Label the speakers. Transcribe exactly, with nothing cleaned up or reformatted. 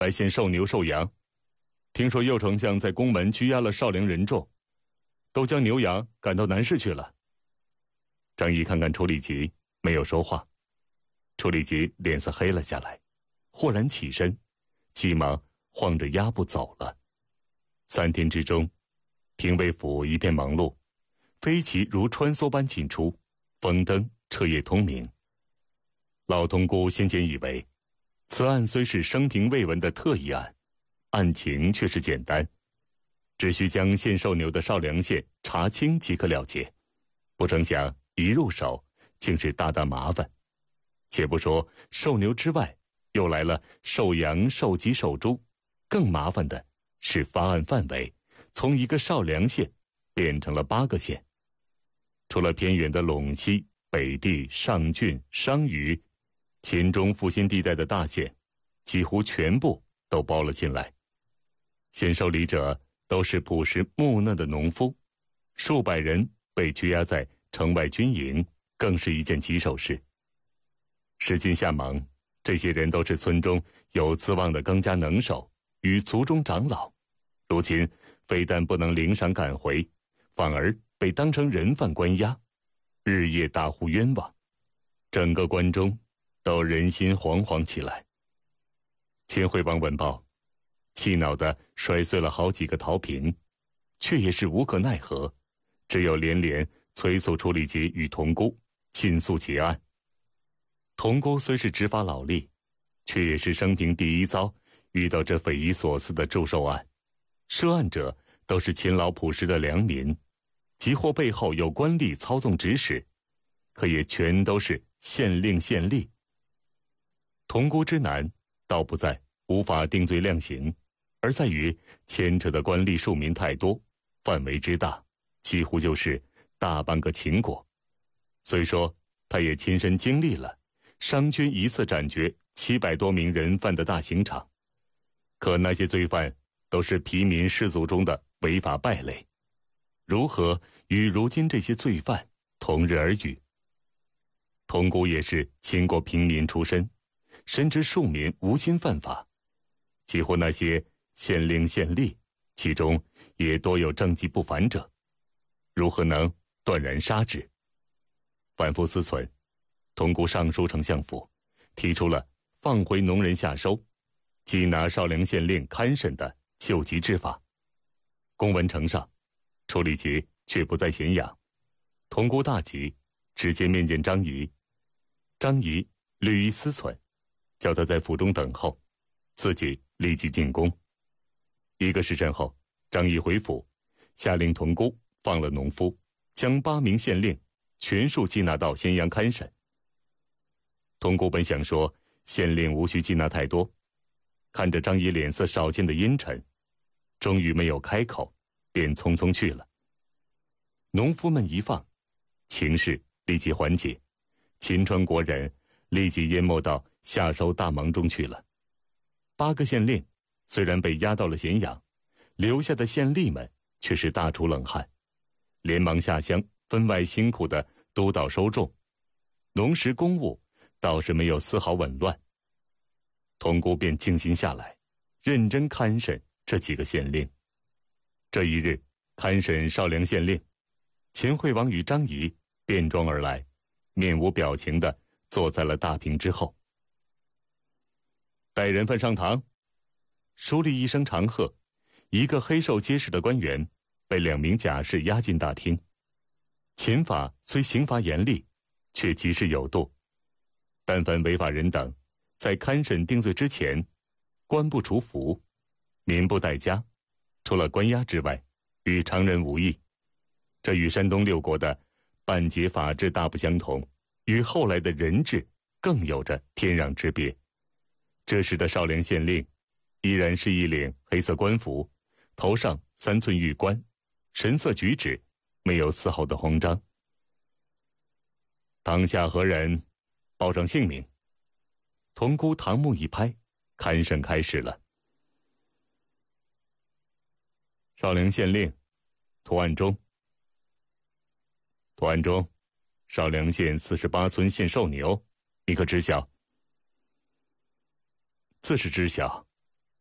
Speaker 1: 来献寿牛寿羊。听说右丞相在宫门拘押了少梁人众，都将牛羊赶到南市去了。”张仪看看楚礼吉，没有说话。楚礼吉脸色黑了下来，豁然起身，急忙晃着鸭步走了。三天之中，廷尉府一片忙碌，飞骑如穿梭般进出，风灯彻夜通明。老童姑先前以为，此案虽是生平未闻的特异案，案情却是简单，只需将献寿牛的少梁县查清即可了结。不成想一入手，竟是大大麻烦。且不说寿牛之外，又来了寿羊、寿鸡、寿猪，更麻烦的是发案范围从一个少梁县变成了八个县。除了偏远的陇西、北地、上郡、商虞、黔中阜新地带的大县，几乎全部都包了进来。献寿礼者都是朴实木讷的农夫，数百人被拘押在城外军营，更是一件棘手事。时近夏忙，这些人都是村中有资望的耕家能手与族中长老，如今非但不能领赏赶回，反而被当成人犯关押，日夜大呼冤枉，整个关中都人心惶惶起来。秦惠王闻报，气恼地摔碎了好几个陶瓶，却也是无可奈何，只有连连催促楚礼吉与童姑尽速结案。童姑虽是执法老吏，却也是生平第一遭遇到这匪夷所思的祝寿案。涉案者都是勤劳朴实的良民，即或背后有官吏操纵指使，可也全都是县令县吏。童姑之难，倒不在无法定罪量刑，而在于牵扯的官吏庶民太多，范围之大，几乎就是大半个秦国。虽说他也亲身经历了商军一次斩决七百多名人犯的大刑场，可那些罪犯都是平民士族中的违法败类，如何与如今这些罪犯同日而语？童姑也是秦国平民出身，深知庶民无心犯法，几乎那些县令县吏，其中也多有政绩不凡者，如何能断然杀之？反复思忖，童姑上书丞相府，提出了放回农人下收，缉拿少梁县令看审的救急之法。公文呈上，楚礼吉却不在咸阳。童姑大急，直接面见张仪。张仪虑一思忖，叫他在府中等候，自己立即进宫。一个时辰后，张仪回府，下令童姑放了农夫，将八名县令全数缉拿到咸阳看审。童姑本想说县令无需缉拿太多，看着张仪脸色少见的阴沉，终于没有开口，便匆匆去了。农夫们一放，情势立即缓解，秦川国人立即淹没到夏收大忙中去了。八个县令虽然被押到了咸阳，留下的县吏们却是大出冷汗，连忙下乡分外辛苦的督导收种，农时公务倒是没有丝毫紊乱。童姑便静心下来，认真看审这几个县令。这一日看审少梁县令，秦惠王与张仪便装而来，面无表情地坐在了大屏之后。带人犯上堂。书吏一声长喝，一个黑瘦结实的官员被两名甲士押进大厅。秦法虽刑罚严厉，却极是有度。但凡违法人等，在看审定罪之前，官不除服，民不待加，除了关押之外，与常人无异。这与山东六国的半截法制大不相同，与后来的人治更有着天壤之别。这时的少梁县令依然是一领黑色官服，头上三寸玉冠，神色举止没有丝毫的慌张。当下何人？报上姓名。童姑堂目一拍，看审开始了。少梁县令涂案中。涂案中，少梁县四十八村献寿牛，你可知晓？自是知晓。